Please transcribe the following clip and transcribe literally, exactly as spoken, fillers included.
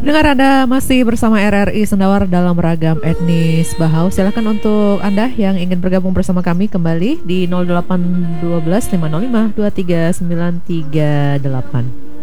Dengar Anda masih bersama R R I Sendawar dalam ragam etnis Bahau. Silakan untuk Anda yang ingin bergabung bersama kami kembali di nol delapan satu dua lima nol lima dua tiga sembilan tiga delapan.